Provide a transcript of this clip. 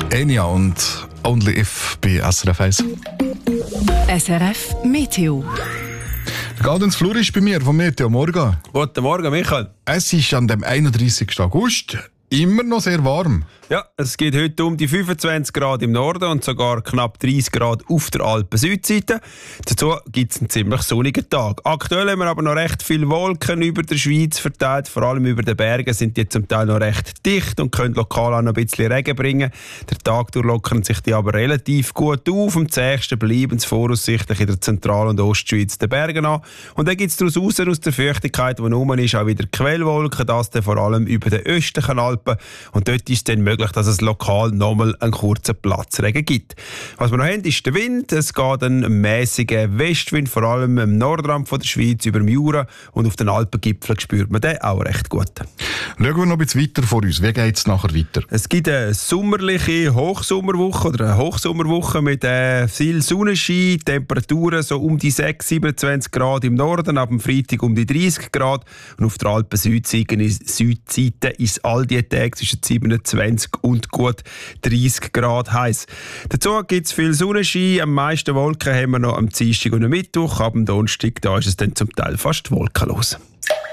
Enya und Only If bei SRF 1. SRF Meteo. Gaudenz Flur ist bei mir vom Meteo. Morgen. Guten Morgen, Michael. Es ist an dem 31. August immer noch sehr warm. Ja, es geht heute um die 25 Grad im Norden und sogar knapp 30 Grad auf der Alpen-Südseite. Dazu gibt es einen ziemlich sonnigen Tag. Aktuell haben wir aber noch recht viele Wolken über der Schweiz verteilt. Vor allem über den Bergen sind die zum Teil noch recht dicht und können lokal auch noch ein bisschen Regen bringen. Der Tag durch lockern sich die aber relativ gut auf. Am zähigsten bleiben sie voraussichtlich in der Zentral- und Ostschweiz den Bergen an. Und dann gibt es daraus aus der Feuchtigkeit, die rum ist, auch wieder Quellwolken. Das dann vor allem über den östlichen Alpen. Und dort ist es dann möglich, dass es lokal nochmal einen kurzen Platzregen gibt. Was wir noch haben, ist der Wind. Es geht ein mäßiger Westwind, vor allem im Nordrand von der Schweiz, über dem Jura. Und auf den Alpengipfeln spürt man den auch recht gut. Schauen wir noch ein bisschen weiter vor uns. Wie geht es nachher weiter? Es gibt eine sommerliche Hochsommerwoche oder eine Hochsommerwoche mit viel Sonnenschein, Temperaturen so um die 26-27 Grad im Norden, ab dem Freitag um die 30 Grad. Und auf der Alpen-Südseite ist all die Tage zwischen 27 und gut 30 Grad heiß. Dazu gibt es viel Sonnenschein. Am meisten Wolken haben wir noch am Dienstag und am Mittwoch. Ab dem Donnerstag da ist es dann zum Teil fast wolkenlos.